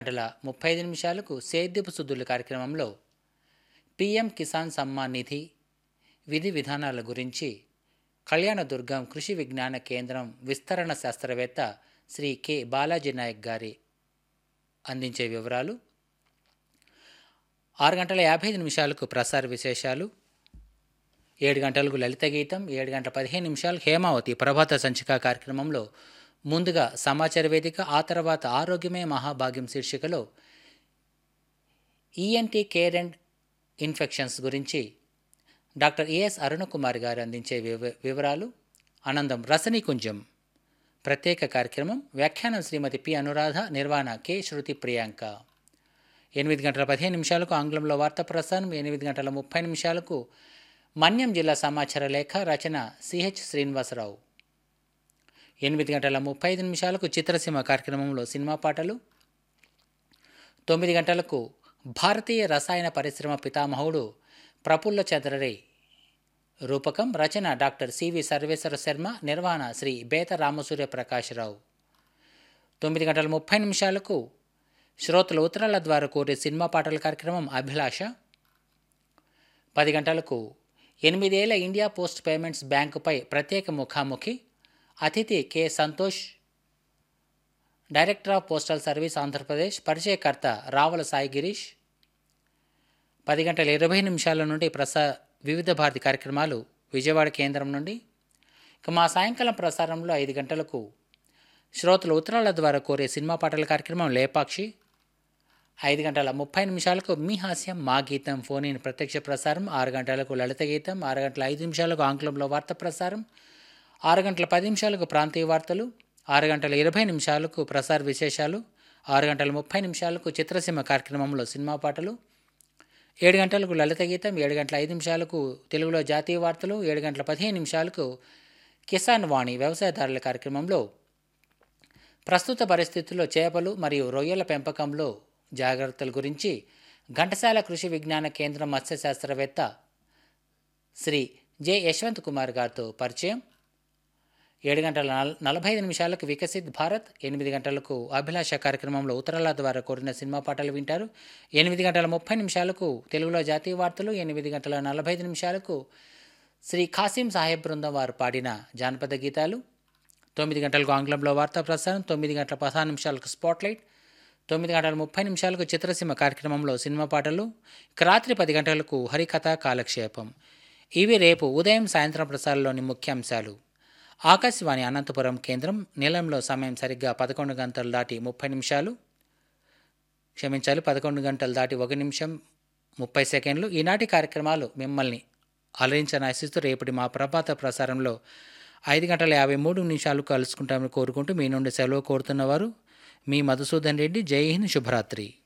గంటల 35 నిమిషాలకు సేద్యపు సుద్దుల కార్యక్రమంలో పీఎం కిసాన్ సమ్మాన్ నిధి విధి విధానాల గురించి కళ్యాణదుర్గం కృషి విజ్ఞాన కేంద్రం విస్తరణ శాస్త్రవేత్త శ్రీ కె బాలాజీ నాయక్ గారి అందించే వివరాలు. 6 గంటల 55 నిమిషాలకు ప్రసార విశేషాలు, 7 గంటలకు లలిత గీతం, 7 గంటల 15 నిమిషాలకు హేమావతి ప్రభాత సంచిక కార్యక్రమంలో ముందుగా సమాచార వేదిక, ఆ తర్వాత ఆరోగ్యమే మహాభాగ్యం శీర్షికలో ఈఎన్టీ కేర్ అండ్ ఇన్ఫెక్షన్స్ గురించి డాక్టర్ ఏఎస్ అరుణకుమార్ గారు అందించే వివరాలు. ఆనందం రసనీకుంజం ప్రత్యేక కార్యక్రమం, వ్యాఖ్యానం శ్రీమతి పి అనురాధ, నిర్వహణ కె శృతి ప్రియాంక. 8 గంటల 15 నిమిషాలకు ఆంగ్లంలో వార్తా ప్రసారం, 8 గంటల 30 నిమిషాలకు మన్యం జిల్లా సమాచార లేఖ, రచన సిహెచ్ శ్రీనివాసరావు. 8 గంటల 35 నిమిషాలకు చిత్రసీమ కార్యక్రమంలో సినిమా పాటలు. 9 గంటలకు భారతీయ రసాయన పరిశ్రమ పితామహుడు ప్రఫుల్ల చంద్ర రే రూపకం, రచన డాక్టర్ సివి సర్వేశ్వర శర్మ, నిర్వహణ శ్రీ బేత రామసూర్య ప్రకాశ్రావు. 9 గంటల 30 నిమిషాలకు శ్రోతల ఉత్తరాల ద్వారా కోరే సినిమా పాటల కార్యక్రమం అభిలాష. 10 గంటలకు 8 ఏళ్ల ఇండియా పోస్ట్ పేమెంట్స్ బ్యాంకుపై ప్రత్యేక ముఖాముఖి, అతిథి K Santosh, director of postal service Andhra Pradesh, పరిచయకర్త రావుల సాయి గిరీష్. 10 గంటల 20 నిమిషాల నుండి వివిధ భారతి కార్యక్రమాలు విజయవాడ కేంద్రం నుండి. ఇక మా సాయంకాలం ప్రసారంలో 5 గంటలకు శ్రోతల ఉత్తరాల ద్వారా కోరే సినిమా పాటల కార్యక్రమం లేపాక్షి. 5 గంటల 30 నిమిషాలకు మీ హాస్యం మా గీతం ఫోన్ ఇన్ ప్రత్యక్ష ప్రసారం. 6 గంటలకు లలిత గీతం, 6 గంటల 5 నిమిషాలకు ఆంగ్లంలో వార్తా ప్రసారం, 6 గంటల 10 నిమిషాలకు ప్రాంతీయ వార్తలు, 6 గంటల 20 నిమిషాలకు ప్రసార విశేషాలు, 6 గంటల 30 నిమిషాలకు చిత్రసీమ కార్యక్రమంలో సినిమా పాటలు, 7 గంటలకు లలిత గీతం, 7 గంటల 5 నిమిషాలకు తెలుగులో జాతీయ వార్తలు, 7 గంటల 15 నిమిషాలకు కిసాన్ వాణి వ్యవసాయదారుల కార్యక్రమంలో ప్రస్తుత పరిస్థితుల్లో చేపలు మరియు రొయ్యల పెంపకంలో జాగ్రత్తల గురించి ఘంటసాల కృషి విజ్ఞాన కేంద్రం మత్స్య శాస్త్రవేత్త శ్రీ జె యశ్వంత్ కుమార్ గారితో పరిచయం. 7 గంటల 45 నిమిషాలకు వికసిత్ భారత్, 8 గంటలకు అభిలాష కార్యక్రమంలో ఉత్తరాల ద్వారా కోరిన సినిమా పాటలు వింటారు. 8 గంటల 30 నిమిషాలకు తెలుగులో జాతీయ వార్తలు, 8 గంటల 45 నిమిషాలకు శ్రీ ఖాసిం సాహెబ్ బృందం వారు పాడిన జానపద గీతాలు, 9 గంటలకు ఆంగ్లంలో వార్తా ప్రసారం, 9 గంటల 16 నిమిషాలకు స్పాట్లైట్, 9 గంటల 30 నిమిషాలకు చిత్రసీమ కార్యక్రమంలో సినిమా పాటలు. రాత్రి 10 గంటలకు హరికథ కాలక్షేపం. ఇవి రేపు ఉదయం సాయంత్రం ప్రసారంలోని ముఖ్యాంశాలు. ఆకాశవాణి అనంతపురం కేంద్రం నిలయంలో సమయం సరిగ్గా 11 గంటలు దాటి 30 నిమిషాలు, 11 గంటలు దాటి 1 నిమిషం 30 సెకండ్లు. ఈనాటి కార్యక్రమాలు మిమ్మల్ని అలరించనాశిస్తూ రేపటి మా ప్రభాత ప్రసారంలో 5 గంటల 53 నిమిషాలు కలుసుకుంటామని కోరుకుంటూ మీ నుండి సెలవు కోరుతున్నవారు మీ మధుసూదన్ రెడ్డి. జై హింద్, శుభరాత్రి.